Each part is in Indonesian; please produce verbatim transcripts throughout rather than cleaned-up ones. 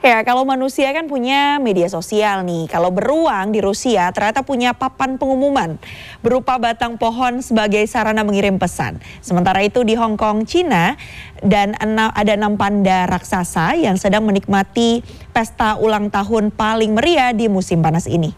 Ya, kalau manusia kan punya media sosial nih. Kalau beruang di Rusia ternyata punya papan pengumuman berupa batang pohon sebagai sarana mengirim pesan. Sementara itu di Hong Kong, Cina, dan ada enam panda raksasa yang sedang menikmati pesta ulang tahun paling meriah di musim panas ini.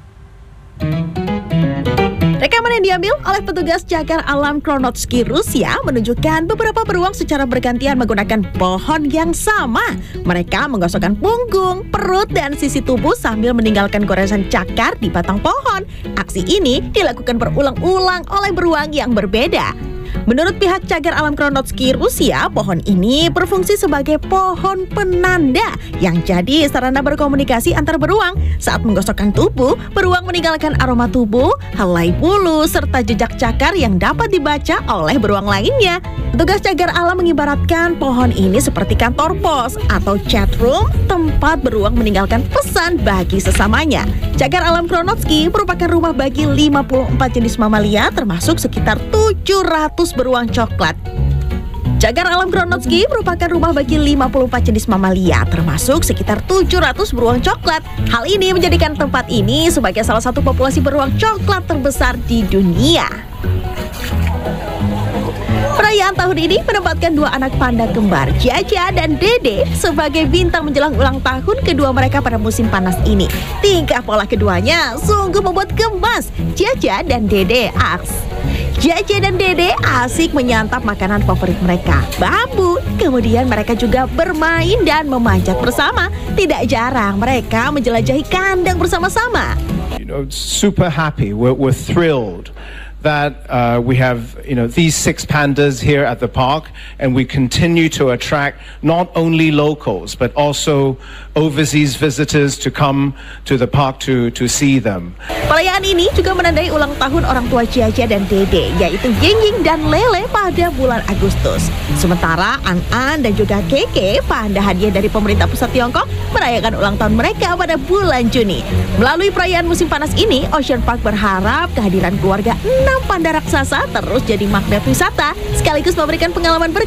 Rekaman yang diambil oleh petugas cagar alam Kronotsky Rusia menunjukkan beberapa beruang secara bergantian menggunakan pohon yang sama. Mereka menggosokkan punggung, perut, dan sisi tubuh sambil meninggalkan goresan cakar di batang pohon. Aksi ini dilakukan berulang-ulang oleh beruang yang berbeda. Menurut pihak cagar alam Kronotsky Rusia, pohon ini berfungsi sebagai pohon penanda yang jadi sarana berkomunikasi antar beruang. Saat menggosokkan tubuh, beruang meninggalkan aroma tubuh, helai bulu, serta jejak cakar yang dapat dibaca oleh beruang lainnya. Petugas cagar alam mengibaratkan pohon ini seperti kantor pos atau chat room, tempat beruang meninggalkan pesan bagi sesamanya. Cagar alam Kronotsky merupakan rumah bagi lima puluh empat jenis mamalia, termasuk sekitar tujuh ratus beruang coklat. Cagar alam Kronotsky merupakan rumah bagi lima puluh empat jenis mamalia, termasuk sekitar tujuh ratus beruang coklat. Hal ini menjadikan tempat ini sebagai salah satu populasi beruang coklat terbesar di dunia. Perayaan tahun ini menempatkan dua anak panda kembar, Jaja dan Dede, sebagai bintang menjelang ulang tahun kedua mereka pada musim panas ini. Tingkah pola keduanya sungguh membuat gemas Jaja dan Dede aks. Jaja dan Dede asik menyantap makanan favorit mereka, bambu. Kemudian mereka juga bermain dan memanjat bersama. Tidak jarang mereka menjelajahi kandang bersama-sama. You know, super happy. We're, we're thrilled that uh, we have, you know, these six pandas here at the park, and we continue to attract not only locals but also overseas visitors to come to the park to to see them. Perayaan ini juga menandai ulang tahun orang tua Jaja dan Dede, yaitu Ying Ying dan Lele pada bulan Agustus. Sementara An An dan juga Keke, panda hadiah dari pemerintah pusat Tiongkok, merayakan ulang tahun mereka pada bulan Juni. Melalui perayaan musim panas ini, Ocean Park berharap kehadiran keluarga enam panda raksasa terus jadi magnet wisata, sekaligus memberikan pengalaman ber